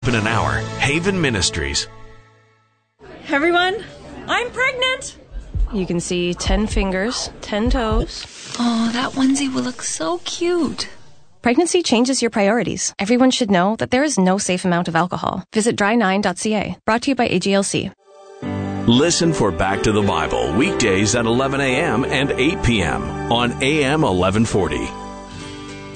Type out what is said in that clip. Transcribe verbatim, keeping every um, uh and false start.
In an hour, Haven Ministries. Everyone, I'm pregnant. You can see ten fingers, ten toes. Oh, that onesie will look so cute. Pregnancy changes your priorities. Everyone should know that there is no safe amount of alcohol. Visit dry nine dot c a. Brought to you by A G L C. Listen for Back to the Bible weekdays at eleven a.m. and eight p.m. on A M eleven forty.